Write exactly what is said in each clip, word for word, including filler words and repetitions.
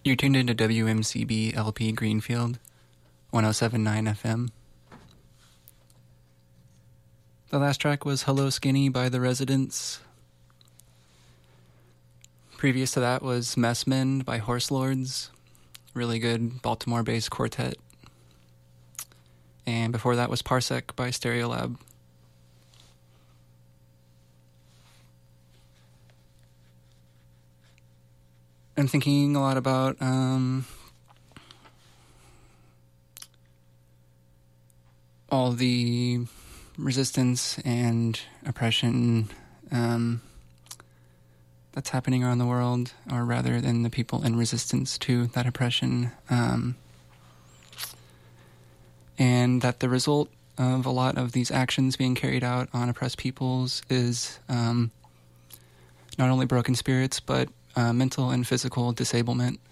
You're tuned into W M C B L P Greenfield, one oh seven point nine F M. The last track was Hello Skinny by The Residents. Previous to that was Messmen by Horse Lords, really good Baltimore-based quartet. And before that was Parsec by Stereolab. I'm thinking a lot about um, all the resistance and oppression um, that's happening around the world, or rather than the people in resistance to that oppression. Um, and that the result of a lot of these actions being carried out on oppressed peoples is um, not only broken spirits, but Uh, mental and physical disablement.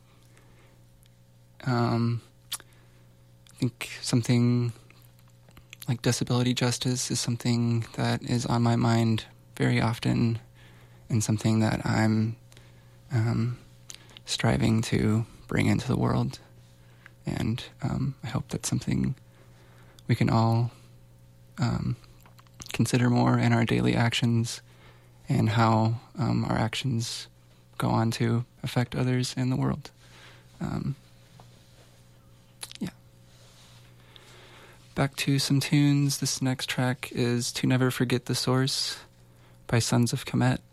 Um, I think something like disability justice is something that is on my mind very often, and something that I'm um, striving to bring into the world. And um, I hope that's something we can all um, consider more in our daily actions, and how um, our actions go on to affect others in the world. Um, yeah. Back to some tunes. This next track is To Never Forget the Source by Sons of Kemet.